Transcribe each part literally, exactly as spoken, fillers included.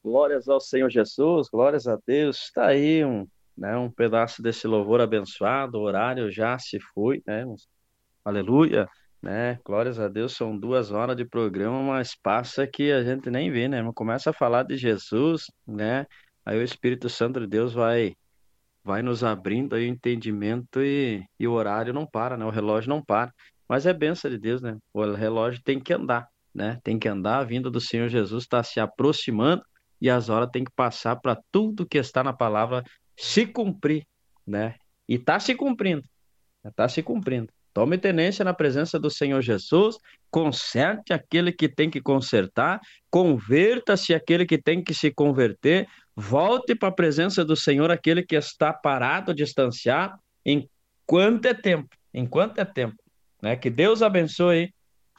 Glórias ao Senhor Jesus, glórias a Deus. Está aí um, né, um pedaço desse louvor abençoado, o horário já se foi, né? um- Aleluia, né? Glórias a Deus, são duas horas de programa, mas passa que a gente nem vê, né? Começa a falar de Jesus, né? Aí o Espírito Santo de Deus vai vai nos abrindo aí o entendimento e, e o horário não para, né? O relógio não para. Mas é bênção de Deus, né? O relógio tem que andar, né? Tem que andar, a vinda do Senhor Jesus está se aproximando e as horas têm que passar para tudo que está na palavra se cumprir, né? E está se cumprindo. Está se cumprindo. Tome tenência na presença do Senhor Jesus, conserte aquele que tem que consertar, converta-se aquele que tem que se converter, volte para a presença do Senhor aquele que está parado, distanciado, enquanto é tempo, enquanto é tempo, né? Que Deus abençoe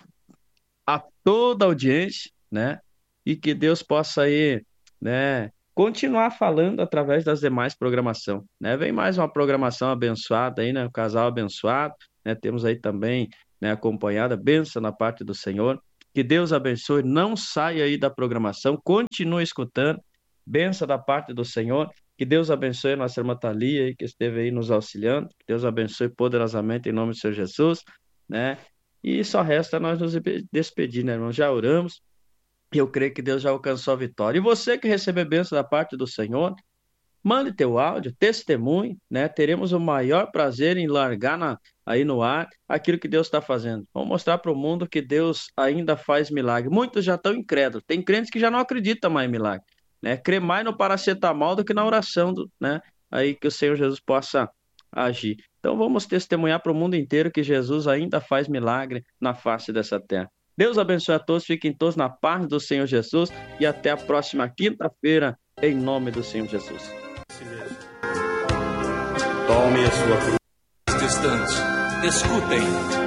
a toda a audiência, né? E que Deus possa aí, né, continuar falando através das demais programação, né? Vem mais uma programação abençoada aí, né? O casal abençoado, né? Temos aí também, né, acompanhada, bênção na parte do Senhor. Que Deus abençoe, não saia aí da programação, continue escutando, bênção da parte do Senhor. Que Deus abençoe a nossa irmã Thalia aí, que esteve aí nos auxiliando. Que Deus abençoe poderosamente em nome do Senhor Jesus, né? E só resta nós nos despedir, né, irmão? Já oramos e eu creio que Deus já alcançou a vitória. E você que recebeu bênção da parte do Senhor, mande teu áudio, testemunhe, né? Teremos o maior prazer em largar na- aí no ar aquilo que Deus está fazendo. Vamos mostrar para o mundo que Deus ainda faz milagre. Muitos já estão incrédulos. Tem crentes que já não acreditam mais em milagre, né? Crê mais no paracetamol do que na oração, do, né? Aí que o Senhor Jesus possa agir. Então vamos testemunhar para o mundo inteiro que Jesus ainda faz milagre na face dessa terra. Deus abençoe a todos, fiquem todos na paz do Senhor Jesus e até a próxima quinta-feira, em nome do Senhor Jesus. Si mesmo. Tome a sua cruz. Distante. Escutem.